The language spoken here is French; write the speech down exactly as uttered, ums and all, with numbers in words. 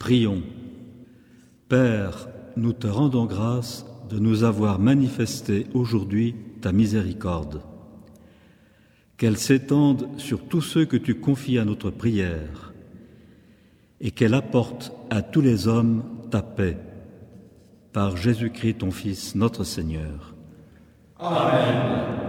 Prions. Père, nous te rendons grâce de nous avoir manifesté aujourd'hui ta miséricorde. Qu'elle s'étende sur tous ceux que tu confies à notre prière et qu'elle apporte à tous les hommes ta paix. Par Jésus-Christ, ton Fils, notre Seigneur. Amen.